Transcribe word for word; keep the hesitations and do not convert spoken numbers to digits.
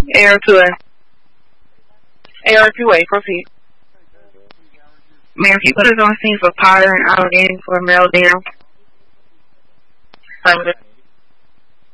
A R two A. A R two A, proceed. Ma'am, if you put us on scene for Potter and Allegheny for a male down.